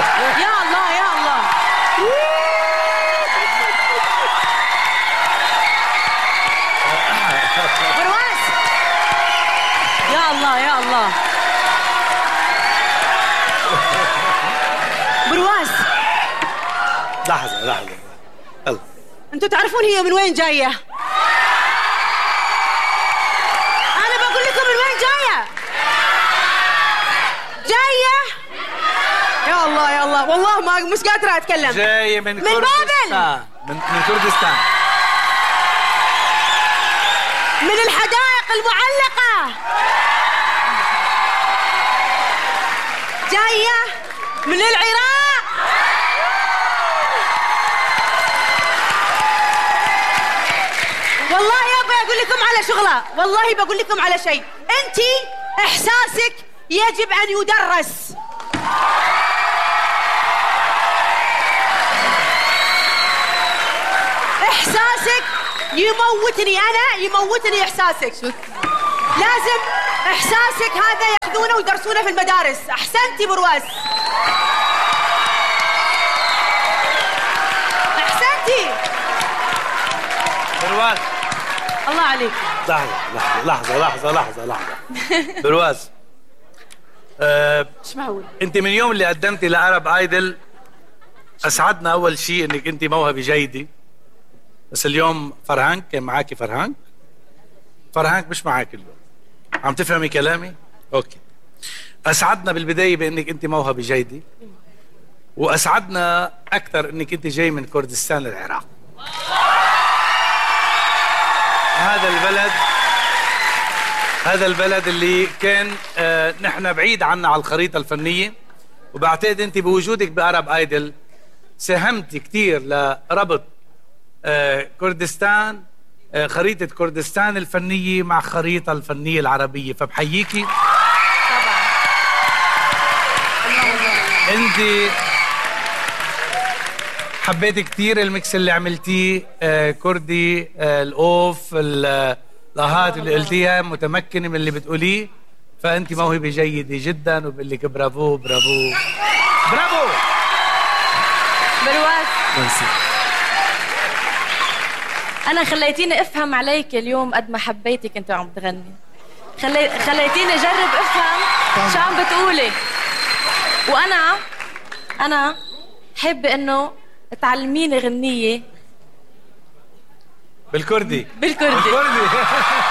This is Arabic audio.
يا الله يا الله. برواز يا الله يا الله. برواز لحظة يلا. انتوا تعرفون هي من وين جاية؟ أنا بقول لكم من وين جاية. يا الله يا الله، والله ما مش قادرة أتكلم. جاية من بابل. من كردستان. من الحدائق المعلقة. جاية من العراق. والله يابا أقول لكم على شغلة، والله بقول لكم على شيء. أنتي إحساسك يجب أن يدرس. إحساسك يموتني، أنا يموتني إحساسك. لازم إحساسك هذا ياخذونه ويدرسونه في المدارس. أحسنتي برواز، أحسنتي برواز. الله عليك. لحظة برواز. ايش معقول؟ انت من يوم اللي قدمتي لعرب ايدل اسعدنا اول شيء انك انت موهبة جيدة، بس اليوم فرهانك كان معاكي. فرهانك مش معاك اليوم. عم تفهمي كلامي؟ اوكي. اسعدنا بالبداية بانك انت موهبة جيدة، واسعدنا اكثر انك انت جاي من كردستان العراق. هذا البلد اللي كان نحن بعيد عنا على الخريطة الفنية، وبعتقد انت بوجودك بأرب ايدل ساهمت كثير لربط كردستان، خريطة كردستان الفنية مع خريطة الفنية العربية، فبحييكي. طبعا. انت حبيت كثير الميكس اللي عملتيه، كردي، الأوف، الآهات اللي قلتيها، متمكنة من اللي بتقوليه، فأنت موهبة جيدة جدا، وبقول لك برافو برافو برافو. برواز أنا خليتيني أفهم عليك اليوم قد ما حبيتك أنت وعم تغني. خليتيني أجرب أفهم شو عم بتقولي، وأنا حابة إنه تعلميني غنية بالكردي. بالكردي.